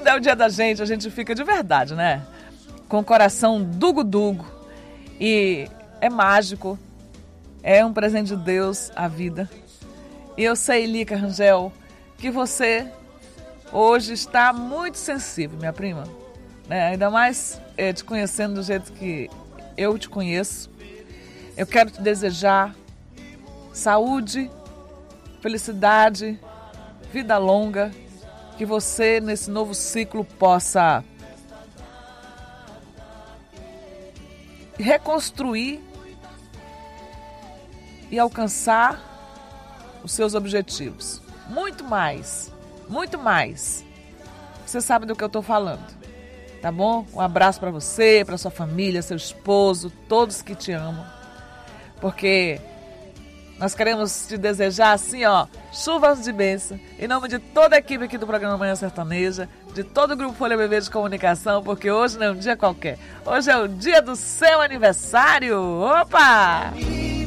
é o dia da gente, a gente fica de verdade, né? Com o coração dugo-dugo. E é mágico. É um presente de Deus a vida. E eu sei, Lica Rangel, que você hoje está muito sensível, minha prima. Ainda mais te conhecendo do jeito que eu te conheço. Eu quero te desejar saúde, felicidade, vida longa. Que você, nesse novo ciclo, possa reconstruir e alcançar os seus objetivos. Muito mais, muito mais. Você sabe do que eu estou falando, tá bom? Um abraço para você, para sua família, seu esposo, todos que te amam. Porque nós queremos te desejar assim, ó, chuvas de bênção, em nome de toda a equipe aqui do programa Manhã Sertaneja, de todo o Grupo Folha BB de Comunicação, porque hoje não é um dia qualquer. Hoje é o dia do seu aniversário. Opa!